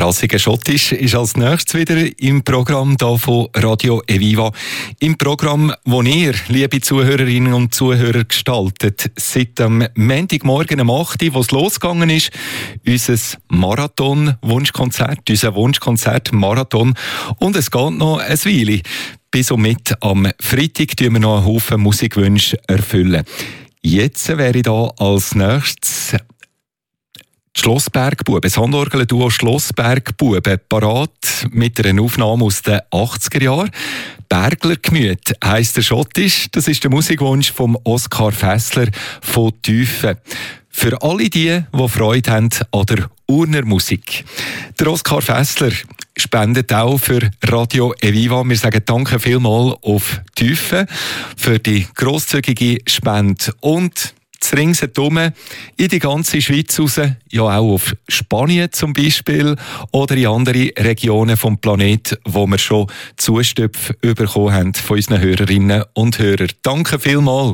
Brassiger Schottisch ist als nächstes wieder im Programm hier von Radio Eviva. Im Programm, das ihr, liebe Zuhörerinnen und Zuhörer, gestaltet. Seit am Montagmorgen um 8 Uhr, wo es losgegangen ist, unser Marathon-Wunschkonzert, unser Wunschkonzert-Marathon. Und es geht noch ein Weile. Bis und mit am Freitag tun wir noch einen Haufen Musikwünsche erfüllen. Jetzt wäre da als nächstes die Schlossbergbuben, das Handorgel-Duo Schlossbergbuben, parat mit einer Aufnahme aus den 80er Jahren. Berglergemüt heisst der Schottisch. Das ist der Musikwunsch von Oskar Fässler von Tüfen. Für alle die Freude haben an der Urner Musik. Der Oskar Fässler spendet auch für Radio Eviva. Wir sagen danke vielmals auf Tüfen für die grosszügige Spende und das ringsherum in die ganze Schweiz raus, ja auch auf Spanien zum Beispiel oder in andere Regionen vom Planeten, wo wir schon Zustöpfe bekommen haben von unseren Hörerinnen und Hörern. Danke vielmals.